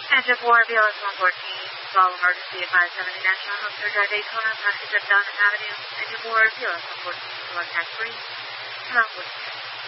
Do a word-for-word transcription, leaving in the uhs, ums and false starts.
Engine four, B L S one fourteen, call emergency at five seventy National Healthcare Drive, Daytona, taxi at Downham Avenue. Engine four, B L S one fourteen, select tax three, come out with